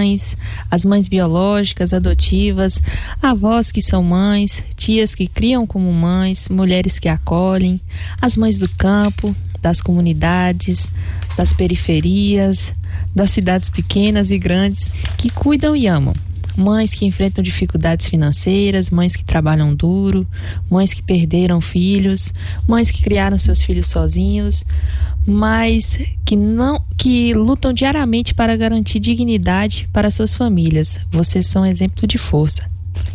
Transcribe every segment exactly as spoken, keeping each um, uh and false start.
mães, as mães biológicas, adotivas, avós que são mães, tias que criam como mães, mulheres que acolhem, as mães do campo, das comunidades, das periferias, das cidades pequenas e grandes que cuidam e amam. Mães que enfrentam dificuldades financeiras, mães que trabalham duro, mães que perderam filhos, mães que criaram seus filhos sozinhos, mas que não, que lutam diariamente para garantir dignidade para suas famílias. Vocês são um exemplo de força.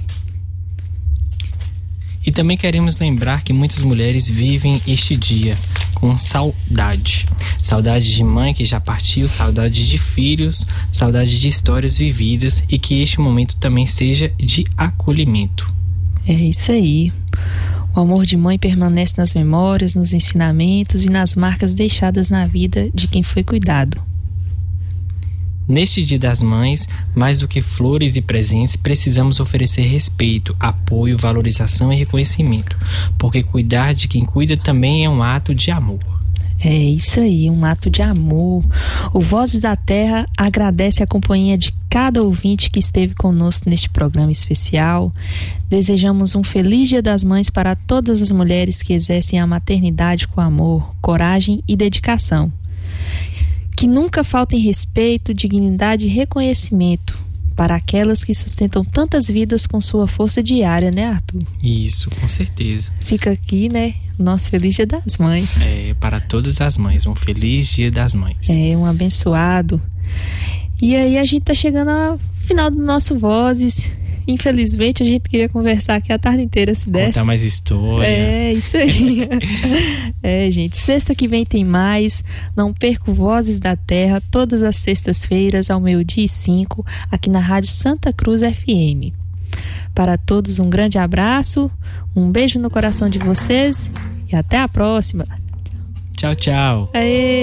E também queremos lembrar que muitas mulheres vivem este dia com saudade. Saudade de mãe que já partiu, saudade de filhos, saudade de histórias vividas, e que este momento também seja de acolhimento. É isso aí. O amor de mãe permanece nas memórias, nos ensinamentos e nas marcas deixadas na vida de quem foi cuidado. Neste Dia das Mães, mais do que flores e presentes, precisamos oferecer respeito, apoio, valorização e reconhecimento, porque cuidar de quem cuida também é um ato de amor. É isso aí, um ato de amor. O Vozes da Terra agradece a companhia de cada ouvinte que esteve conosco neste programa especial. Desejamos um feliz Dia das Mães para todas as mulheres que exercem a maternidade com amor, coragem e dedicação. Que nunca faltem respeito, dignidade e reconhecimento para aquelas que sustentam tantas vidas com sua força diária, né, Arthur? Isso, com certeza. Fica aqui, né, o nosso Feliz Dia das Mães. É, para todas as mães, um Feliz Dia das Mães. É, um abençoado. E aí a gente tá chegando ao final do nosso Vozes. Infelizmente, a gente queria conversar aqui a tarde inteira, se desse. Contar mais história. É, isso aí. É, gente, sexta que vem tem mais. Não perca o Vozes da Terra, todas as sextas-feiras, ao meio-dia e cinco, aqui na Rádio Santa Cruz F M. Para todos, um grande abraço, um beijo no coração de vocês e até a próxima. Tchau, tchau. Aê!